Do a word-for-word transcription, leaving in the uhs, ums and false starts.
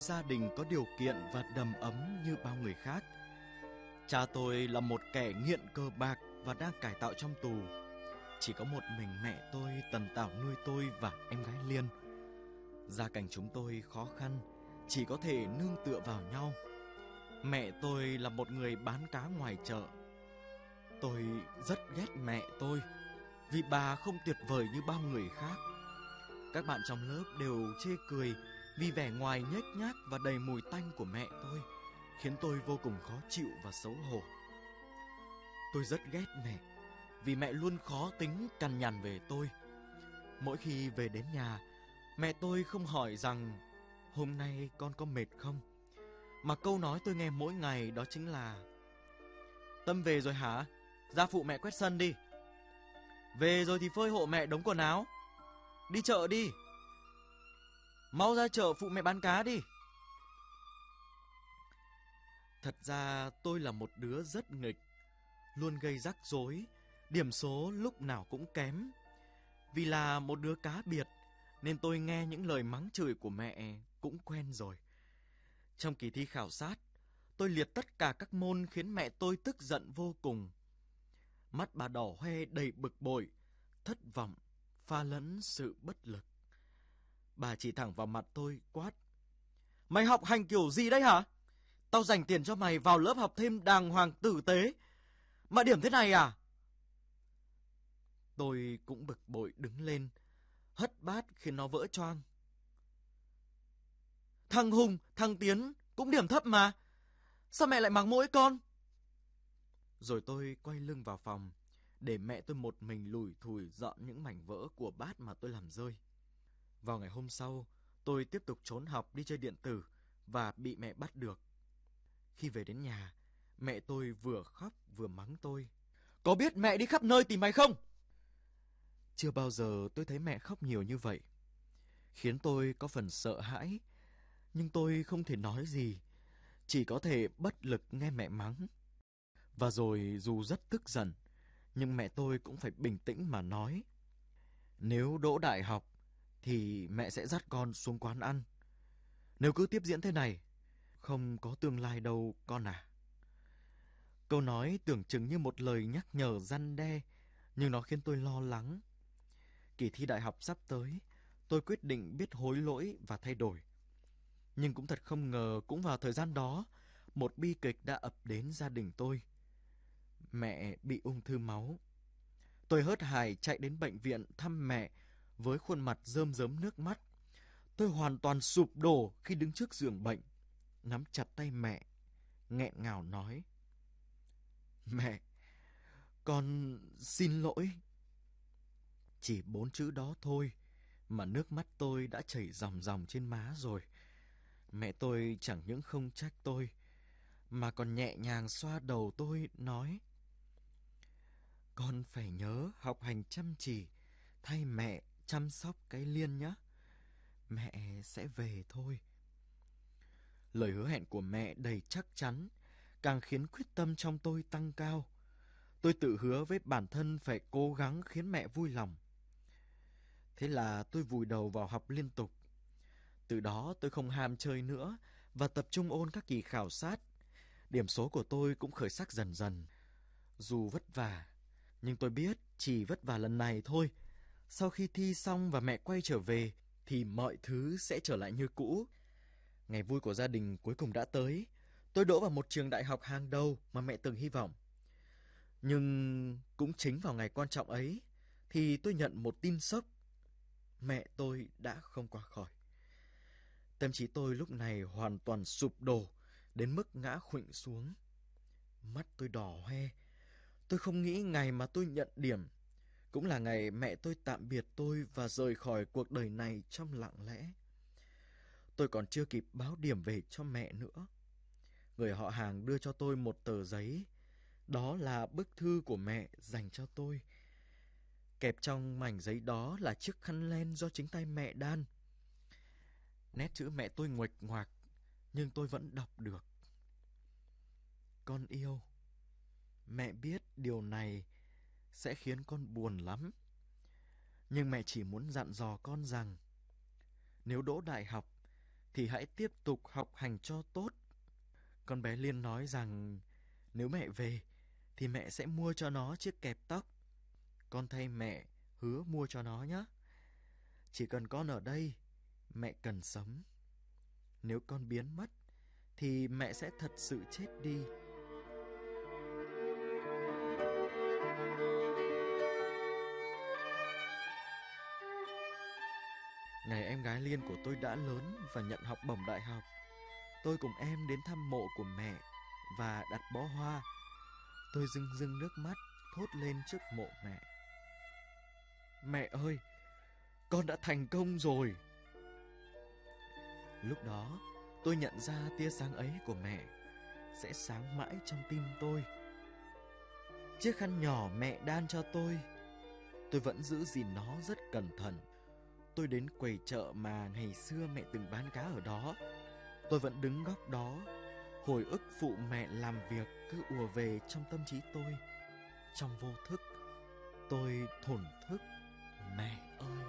gia đình có điều kiện và đầm ấm như bao người khác. Cha tôi là một kẻ nghiện cờ bạc và đang cải tạo trong tù. Chỉ có một mình mẹ tôi tần tảo nuôi tôi và em gái Liên. Gia cảnh chúng tôi khó khăn, chỉ có thể nương tựa vào nhau. Mẹ tôi là một người bán cá ngoài chợ. Tôi rất ghét mẹ tôi vì bà không tuyệt vời như bao người khác. Các bạn trong lớp đều chê cười vì vẻ ngoài nhếch nhác và đầy mùi tanh của mẹ tôi, khiến tôi vô cùng khó chịu và xấu hổ. Tôi rất ghét mẹ vì mẹ luôn khó tính cằn nhằn về tôi. Mỗi khi về đến nhà, mẹ tôi không hỏi rằng hôm nay con có mệt không, mà câu nói tôi nghe mỗi ngày đó chính là: Tâm về rồi hả? Ra phụ mẹ quét sân đi. Về rồi thì phơi hộ mẹ đống quần áo. Đi chợ đi. Mau ra chợ phụ mẹ bán cá đi. Thật ra tôi là một đứa rất nghịch, luôn gây rắc rối, điểm số lúc nào cũng kém. Vì là một đứa cá biệt nên tôi nghe những lời mắng chửi của mẹ cũng quen rồi. Trong kỳ thi khảo sát, tôi liệt tất cả các môn khiến mẹ tôi tức giận vô cùng. Mắt bà đỏ hoe đầy bực bội, thất vọng, pha lẫn sự bất lực. Bà chỉ thẳng vào mặt tôi quát: Mày học hành kiểu gì đấy hả? Tao dành tiền cho mày vào lớp học thêm đàng hoàng tử tế, mà điểm thế này à? Tôi cũng bực bội đứng lên, hất bát khiến nó vỡ choang. Thằng Hùng, thằng Tiến cũng điểm thấp mà, sao mẹ lại mắng mỗi con? Rồi tôi quay lưng vào phòng, để mẹ tôi một mình lủi thủi dọn những mảnh vỡ của bát mà tôi làm rơi. Vào ngày hôm sau, tôi tiếp tục trốn học đi chơi điện tử và bị mẹ bắt được. Khi về đến nhà, mẹ tôi vừa khóc vừa mắng tôi: Có biết mẹ đi khắp nơi tìm mày không? Chưa bao giờ tôi thấy mẹ khóc nhiều như vậy, khiến tôi có phần sợ hãi. Nhưng tôi không thể nói gì, chỉ có thể bất lực nghe mẹ mắng. Và rồi dù rất tức giận, nhưng mẹ tôi cũng phải bình tĩnh mà nói: Nếu đỗ đại học thì mẹ sẽ dắt con xuống quán ăn. Nếu cứ tiếp diễn thế này, không có tương lai đâu con à. Câu nói tưởng chừng như một lời nhắc nhở răn đe, nhưng nó khiến tôi lo lắng. Kỳ thi đại học sắp tới, tôi quyết định biết hối lỗi và thay đổi. Nhưng cũng thật không ngờ, cũng vào thời gian đó, một bi kịch đã ập đến gia đình tôi. Mẹ bị ung thư máu. Tôi hớt hải chạy đến bệnh viện thăm mẹ với khuôn mặt rơm rớm nước mắt. Tôi hoàn toàn sụp đổ khi đứng trước giường bệnh, nắm chặt tay mẹ, nghẹn ngào nói: Mẹ, con xin lỗi. Chỉ bốn chữ đó thôi mà nước mắt tôi đã chảy ròng ròng trên má rồi. Mẹ tôi chẳng những không trách tôi, mà còn nhẹ nhàng xoa đầu tôi nói: Con phải nhớ học hành chăm chỉ, thay mẹ chăm sóc cái Liên nhé. Mẹ sẽ về thôi. Lời hứa hẹn của mẹ đầy chắc chắn, càng khiến quyết tâm trong tôi tăng cao. Tôi tự hứa với bản thân phải cố gắng khiến mẹ vui lòng. Thế là tôi vùi đầu vào học liên tục. Từ đó tôi không ham chơi nữa và tập trung ôn các kỳ khảo sát. Điểm số của tôi cũng khởi sắc dần dần. Dù vất vả, nhưng tôi biết chỉ vất vả lần này thôi. Sau khi thi xong và mẹ quay trở về thì mọi thứ sẽ trở lại như cũ. Ngày vui của gia đình cuối cùng đã tới. Tôi đỗ vào một trường đại học hàng đầu mà mẹ từng hy vọng. Nhưng cũng chính vào ngày quan trọng ấy thì tôi nhận một tin sốc. Mẹ tôi đã không qua khỏi. Tâm trí tôi lúc này hoàn toàn sụp đổ đến mức ngã khuỵu xuống. Mắt tôi đỏ hoe. Tôi không nghĩ ngày mà tôi nhận điểm cũng là ngày mẹ tôi tạm biệt tôi và rời khỏi cuộc đời này trong lặng lẽ. Tôi còn chưa kịp báo điểm về cho mẹ nữa. Người họ hàng đưa cho tôi một tờ giấy. Đó là bức thư của mẹ dành cho tôi. Kẹp trong mảnh giấy đó là chiếc khăn len do chính tay mẹ đan. Nét chữ mẹ tôi nguệch ngoạc, nhưng tôi vẫn đọc được. Con yêu. Mẹ biết điều này sẽ khiến con buồn lắm. Nhưng mẹ chỉ muốn dặn dò con rằng nếu đỗ đại học thì hãy tiếp tục học hành cho tốt. Con bé Liên nói rằng nếu mẹ về thì mẹ sẽ mua cho nó chiếc kẹp tóc. Con thay mẹ hứa mua cho nó nhé. Chỉ cần con ở đây, mẹ cần sống. Nếu con biến mất thì mẹ sẽ thật sự chết đi. Ngày em gái Liên của tôi đã lớn và nhận học bổng đại học, tôi cùng em đến thăm mộ của mẹ và đặt bó hoa. Tôi rưng rưng nước mắt thốt lên trước mộ mẹ. Mẹ ơi, con đã thành công rồi. Lúc đó, tôi nhận ra tia sáng ấy của mẹ sẽ sáng mãi trong tim tôi. Chiếc khăn nhỏ mẹ đan cho tôi, tôi vẫn giữ gìn nó rất cẩn thận. Tôi đến quầy chợ mà ngày xưa mẹ từng bán cá ở đó. Tôi vẫn đứng góc đó, hồi ức phụ mẹ làm việc cứ ùa về trong tâm trí tôi. Trong vô thức, tôi thổn thức, mẹ ơi.